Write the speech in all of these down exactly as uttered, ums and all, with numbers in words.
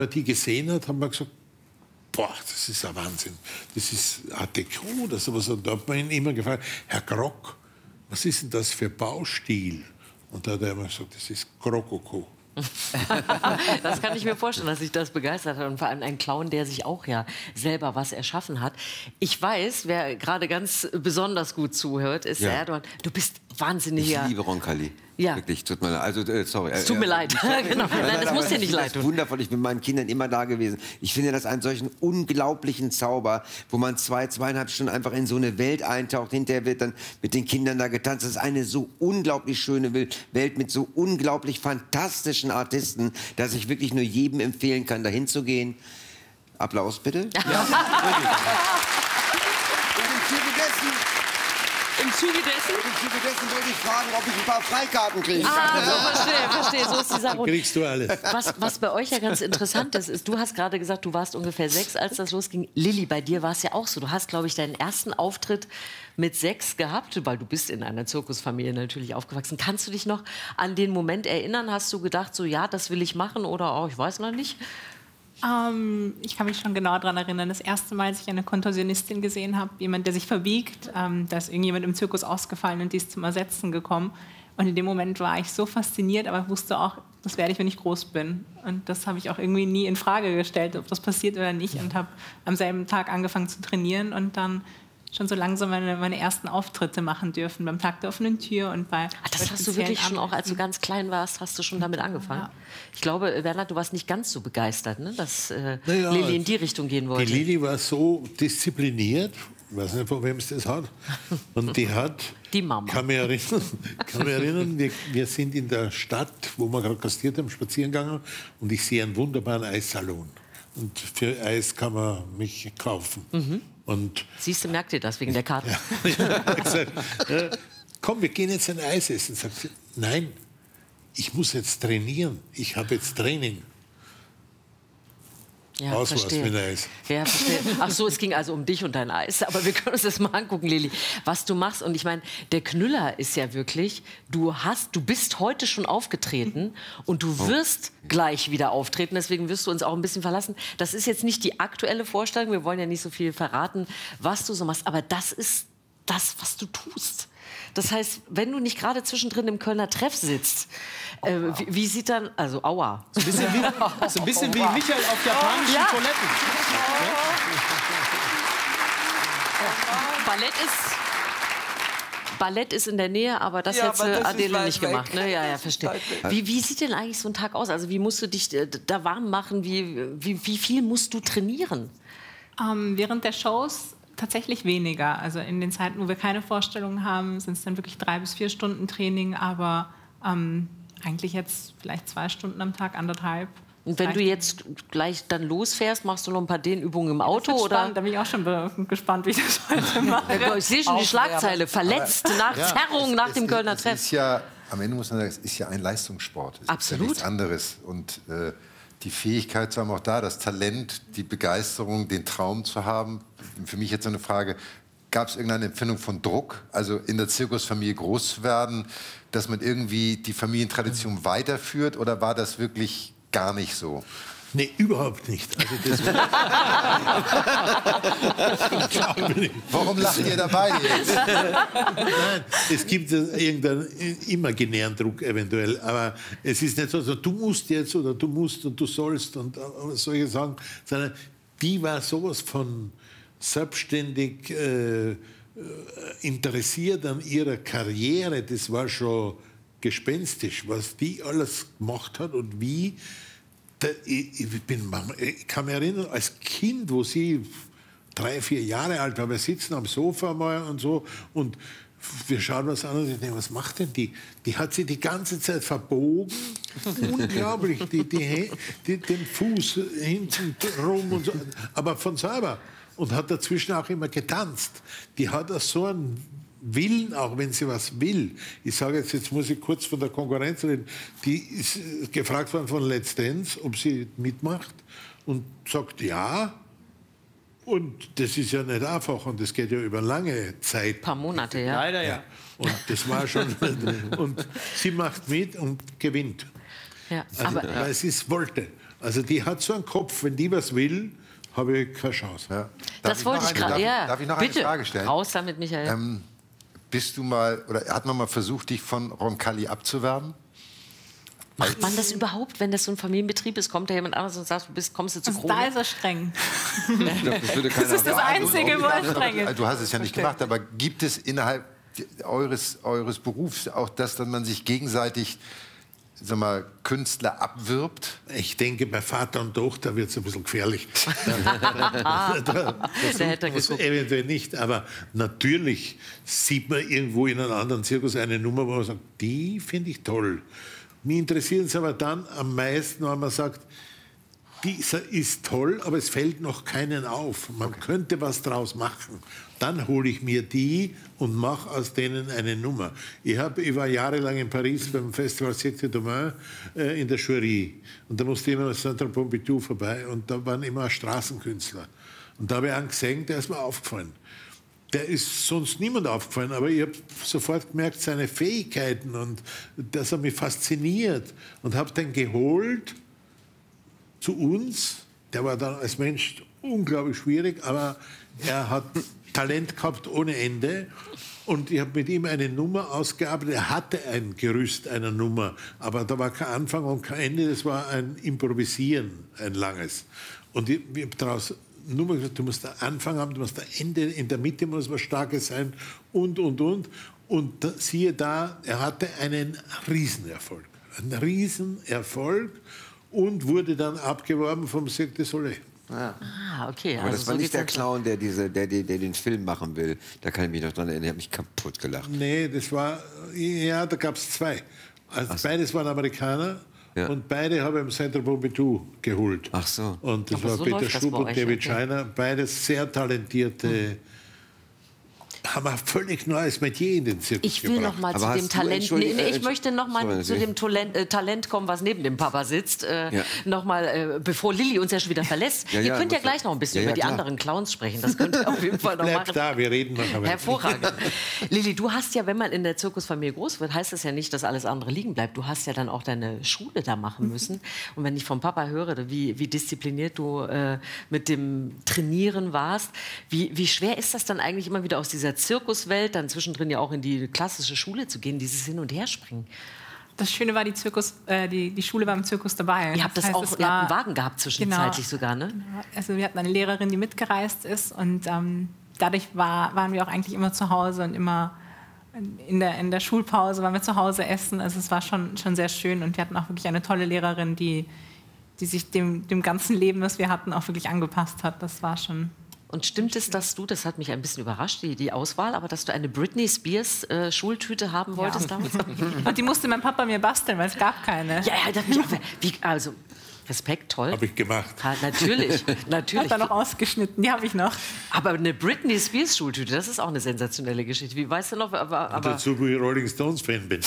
die gesehen hat, haben wir gesagt, boah, das ist ein Wahnsinn. Das ist Art Deco oder sowas. Und da hat man ihn immer gefragt, Herr Grock, was ist denn das für Baustil? Und da hat er immer gesagt, das ist Krokoko. Das kann ich mir vorstellen, dass sich das begeistert hat. Und vor allem ein Clown, der sich auch ja selber was erschaffen hat. Ich weiß, wer gerade ganz besonders gut zuhört, ist ja. Erdogan. Du bist wahnsinniger... Ich liebe Roncalli. Ja. Wirklich, tut mir leid. Also, äh, sorry. Es tut mir leid. Genau. Nein, das muss dir nicht leid tun. Wundervoll, ich bin mit meinen Kindern immer da gewesen. Ich finde das einen solchen unglaublichen Zauber, wo man zwei, zweieinhalb Stunden einfach in so eine Welt eintaucht. Hinterher wird dann mit den Kindern da getanzt. Das ist eine so unglaublich schöne Welt mit so unglaublich fantastischen Artisten, dass ich wirklich nur jedem empfehlen kann, dahin zu gehen. Applaus bitte. Ja. Im Zuge dessen? Im Zuge dessen wollte ich fragen, ob ich ein paar Freikarten kriege. Ah, so, verstehe, verstehe. So ist die Sache. Kriegst du alles. Was, was bei euch ja ganz interessant ist, ist, du hast gerade gesagt, du warst ungefähr sechs, als das losging. Lilly, bei dir war es ja auch so. Du hast, glaube ich, deinen ersten Auftritt mit sechs gehabt, weil du bist in einer Zirkusfamilie natürlich aufgewachsen. Kannst du dich noch an den Moment erinnern? Hast du gedacht, so ja, das will ich machen oder oh, ich weiß noch nicht? Ähm, ich kann mich schon genau daran erinnern. Das erste Mal, als ich eine Kontorsionistin gesehen habe, jemand, der sich verbiegt, ähm, da ist irgendjemand im Zirkus ausgefallen und die ist zum Ersetzen gekommen. Und in dem Moment war ich so fasziniert, aber wusste auch, das werde ich, wenn ich groß bin. Und das habe ich auch irgendwie nie in Frage gestellt, ob das passiert oder nicht. Und habe am selben Tag angefangen zu trainieren und dann schon so langsam meine, meine ersten Auftritte machen dürfen beim Tag der offenen Tür und bei Ach, das hast du wirklich schon, auch als du ganz klein warst, hast du schon damit angefangen? Ja. Ich glaube, Bernhard, du warst nicht ganz so begeistert, ne, dass äh, naja, Lilly in die Richtung gehen wollte. Die Lilly war so diszipliniert, ich weiß nicht, von wem es das hat, und die hat, die Mama. kann mich erinnern, kann mich erinnern wir, wir sind in der Stadt, wo wir gerade gastiert haben, spazieren gegangen, und ich sehe einen wunderbaren Eissalon. Und für Eis kann man mich kaufen. Mhm. Und siehst du, merkt ihr das wegen der Karte? Ja, ja, gesagt, ja, komm, wir gehen jetzt ein Eis essen. Sagt sie, nein, ich muss jetzt trainieren. Ich habe jetzt Training. Ja, Aus verstehe. Was mit Eis. Ja, verstehe. Ach so, es ging also um dich und dein Eis. Aber wir können uns das mal angucken, Lilly, was du machst. Und ich meine, der Knüller ist ja wirklich, du hast, du bist heute schon aufgetreten und du wirst gleich wieder auftreten. Deswegen wirst du uns auch ein bisschen verlassen. Das ist jetzt nicht die aktuelle Vorstellung. Wir wollen ja nicht so viel verraten, was du so machst. Aber das ist das, was du tust. Das heißt, wenn du nicht gerade zwischendrin im Kölner Treff sitzt, äh, wie, wie sieht dann, also aua. So ein bisschen wie, so ein bisschen wie Michael auf japanischen ja. Toiletten. Ja. Ballett ist... Ballett ist in der Nähe, aber das ja, hätte Adele nicht weg. gemacht. Ne? Ja, ja, verstehe. Wie, wie sieht denn eigentlich so ein Tag aus? Also wie musst du dich da warm machen? Wie, wie, wie viel musst du trainieren? Ähm, während der Shows tatsächlich weniger. Also in den Zeiten, wo wir keine Vorstellungen haben, sind es dann wirklich drei bis vier Stunden Training, aber ähm, eigentlich jetzt vielleicht zwei Stunden am Tag, anderthalb. Und wenn du jetzt gleich dann losfährst, machst du noch ein paar Dehnübungen im Auto? Das oder? Spannend. Da bin ich auch schon gespannt, wie ich das heute mache. Ich sehe schon die Schlagzeile. Verletzt aber, nach ja, Zerrung es, nach es, dem Kölner es Treff. Ist ja, am Ende muss man sagen, es ist ja ein Leistungssport. Es Absolut. ist ja nichts anderes. Und äh, die Fähigkeit zu haben, auch da, das Talent, die Begeisterung, den Traum zu haben. Für mich jetzt eine Frage, gab es irgendeine Empfindung von Druck, also in der Zirkusfamilie groß zu werden, dass man irgendwie die Familientradition weiterführt, oder war das wirklich gar nicht so? Nee, überhaupt nicht. Also das Warum lacht ihr dabei jetzt? Nein, es gibt irgendeinen imaginären Druck eventuell, aber es ist nicht so, so, du musst jetzt oder du musst und du sollst und solche Sachen, sondern die war sowas von selbstständig äh, interessiert an ihrer Karriere, das war schon gespenstisch, was die alles gemacht hat und wie. Ich, bin, ich kann mich erinnern, als Kind, wo sie drei, vier Jahre alt war, wir sitzen am Sofa mal und so und wir schauen was an und ich denke, was macht denn die? Die hat sie die ganze Zeit verbogen, unglaublich, die, die, die, den Fuß hinten rum und so, aber von selber. Und hat dazwischen auch immer getanzt. Die hat auch so einen Willen, auch wenn sie was will. Ich sage jetzt, jetzt muss ich kurz von der Konkurrenz reden. Die ist gefragt worden von Let's Dance, ob sie mitmacht und sagt ja. Und das ist ja nicht einfach und das geht ja über lange Zeit. Ein paar Monate, ja. Leider, ja. ja. Und das war schon. Und sie macht mit und gewinnt. Ja, also, aber, weil sie es wollte. Also die hat so einen Kopf, wenn die was will, habe ich keine Chance. Ja. Das wollte ich gerade. Darf, Ja, darf ich noch bitte. eine Frage stellen? Raus damit, Michael. Ähm, bist du mal, oder hat man mal versucht, dich von Roncalli abzuwerben? Macht man das überhaupt, wenn das so ein Familienbetrieb ist? Kommt da jemand anderes und sagt, du bist, kommst du zu Also Krone? da ist er streng. Ich glaub, das, würde Das keiner ist das erwarten. Einzige, wo er streng ist. Du hast es ja nicht gemacht, aber gibt es innerhalb eures, eures Berufs auch das, dass man sich gegenseitig, sag mal, Künstler abwirbt? Ich denke, bei Vater und Tochter wird es ein bisschen gefährlich. da, da Der hätte muss geguckt. eventuell nicht, aber natürlich sieht man irgendwo in einem anderen Zirkus eine Nummer, wo man sagt, die finde ich toll. Mich interessiert es aber dann am meisten, wenn man sagt, dieser ist toll, aber es fällt noch keinen auf. Man okay. könnte was draus machen. Dann hole ich mir die und mache aus denen eine Nummer. Ich, hab, ich war jahrelang in Paris beim Festival Cirque du Domain äh, in der Jury. Und da musste immer Centre Pompidou vorbei. Und da waren immer Straßenkünstler. Und da habe ich einen gesehen, der ist mir aufgefallen. Der ist sonst niemand aufgefallen, aber ich habe sofort gemerkt, seine Fähigkeiten und dass er mich fasziniert. Und habe den geholt zu uns. Der war dann als Mensch unglaublich schwierig, aber er hat Talent gehabt ohne Ende. Und ich habe mit ihm eine Nummer ausgearbeitet. Er hatte ein Gerüst einer Nummer, aber da war kein Anfang und kein Ende. Das war ein Improvisieren, ein langes. Und ich, ich habe daraus Nummer gesagt, du musst da Anfang haben, du musst da Ende, in der Mitte muss was Starkes sein und, und, und. Und da, siehe da, er hatte einen Riesenerfolg. Einen Riesenerfolg und wurde dann abgeworben vom Cirque du Soleil. Ja. Ah, okay. Aber also das war so nicht geht's der dann- Clown, der, diese, der, der, der den Film machen will. Da kann ich mich noch dran erinnern. Der hat mich kaputt gelacht. Nee, das war, ja, da gab es zwei. Also beides waren Amerikaner. Ja. Und beide habe ich im Centre Pompidou geholt. Ach so. Und das Aber war so Peter läuft das Schub bei und euch, David okay. Scheiner. Beides sehr talentierte, haben ein völlig neues Metier in den Zirkus Ich will gebracht. noch mal Aber zu hast dem du- Talent. Entschuldigung, Nee, nee, ich äh, möchte noch mal sorry, zu dem Talent, äh, Talent kommen, was neben dem Papa sitzt. Äh, Ja. Noch mal, äh, bevor Lilly uns ja schon wieder verlässt. Ja, ihr ja, könnt ja muss- gleich noch ein bisschen ja, ja, über die klar. anderen Clowns sprechen. Das könnt ihr auf jeden Fall noch Bleib machen. da, wir reden noch. Hervorragend. Lilly, du hast ja, wenn man in der Zirkusfamilie groß wird, heißt das ja nicht, dass alles andere liegen bleibt. Du hast ja dann auch deine Schule da machen müssen. Und wenn ich vom Papa höre, wie, wie diszipliniert du äh, mit dem Trainieren warst, wie, wie schwer ist das dann eigentlich immer wieder aus dieser Zirkuswelt, dann zwischendrin ja auch in die klassische Schule zu gehen, dieses Hin- und Herspringen? Das Schöne war, die, Zirkus, äh, die, die Schule war im Zirkus dabei. Ihr habt das heißt, auch, es ihr habt war- einen Wagen gehabt zwischenzeitlich Genau. sogar, ne? Also wir hatten eine Lehrerin, die mitgereist ist und ähm, dadurch war, waren wir auch eigentlich immer zu Hause und immer in der, in der Schulpause waren wir zu Hause essen. Also es war schon, schon sehr schön und wir hatten auch wirklich eine tolle Lehrerin, die, die sich dem, dem ganzen Leben, das wir hatten, auch wirklich angepasst hat. Das war schon... Und stimmt es, dass du, das hat mich ein bisschen überrascht, die, die Auswahl, aber dass du eine Britney Spears äh, Schultüte haben wolltest damals? Und die musste mein Papa mir basteln, weil es gab keine. Ja, ja, das mich auch, wie, also Respekt, toll. Habe ich gemacht. Ja, natürlich, natürlich. Hat er noch ausgeschnitten, die habe ich noch. Aber eine Britney Spears Schultüte, das ist auch eine sensationelle Geschichte. Wie weißt du noch? Aber, aber Dazu, wo ich Rolling Stones Fan bin.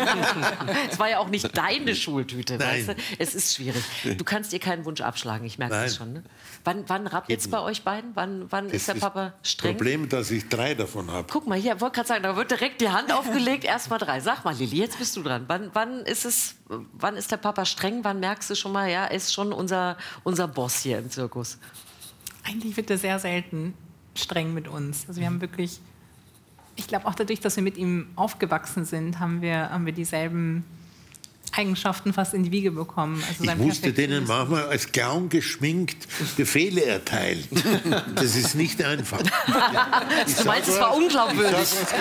es war ja auch nicht deine Schultüte, Nein. weißt du? Es ist schwierig. Du kannst dir keinen Wunsch abschlagen, ich merke das Nein. schon. Ne? Wann, wann rappelt es bei euch beiden? Wann, wann ist der Das Papa streng? Problem, dass ich drei davon habe. Guck mal, hier, wollte gerade sagen, da wird direkt die Hand aufgelegt, erst mal drei. Sag mal, Lilly, jetzt bist du dran. Wann, wann, ist es, wann ist der Papa streng? Wann merkst du schon mal, ja, er ist schon unser, unser Boss hier im Zirkus? Eigentlich wird er sehr selten streng mit uns. Also wir haben wirklich, ich glaube auch dadurch, dass wir mit ihm aufgewachsen sind, haben wir, haben wir dieselben Eigenschaften fast in die Wiege bekommen. Also Ich sein musste denen Perfektionismus. manchmal als Clown geschminkt Befehle erteilen. Das ist nicht einfach. Ich Du meinst, sag es war was, unglaubwürdig. ich sag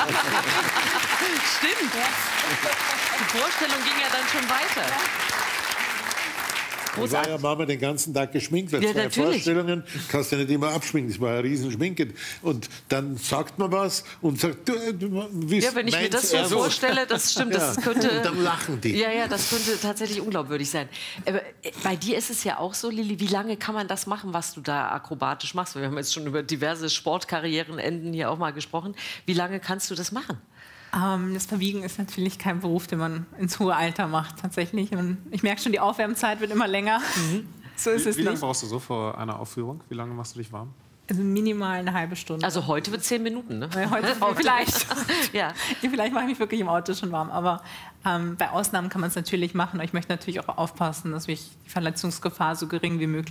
was, Stimmt. Die Vorstellung ging ja dann schon weiter. Ich war ja Mama den ganzen Tag geschminkt, weil Ja, zwei natürlich. Vorstellungen kannst du nicht immer abschminken. Das war eine riesen Schminke. Und dann sagt man was und sagt, du, du wie Ja, wenn ich mir das so vorstelle, das stimmt, das Ja, könnte... und dann lachen die. Ja, ja, das könnte tatsächlich unglaubwürdig sein. Aber äh, bei dir ist es ja auch so, Lilly, wie lange kann man das machen, was du da akrobatisch machst? Wir haben jetzt schon über diverse Sportkarrierenenden hier auch mal gesprochen. Wie lange kannst du das machen? Ähm, das Verbiegen ist natürlich kein Beruf, den man ins hohe Alter macht, tatsächlich. Und ich merke schon, die Aufwärmzeit wird immer länger. So ist es Wie lange nicht. brauchst du so vor einer Aufführung? Wie lange machst du dich warm? Also minimal eine halbe Stunde. Also heute wird zehn Minuten, ne? Weil heute vielleicht. Ja. Vielleicht mache ich mich wirklich im Auto schon warm. Aber ähm, bei Ausnahmen kann man es natürlich machen. Aber ich möchte natürlich auch aufpassen, dass ich die Verletzungsgefahr so gering wie möglich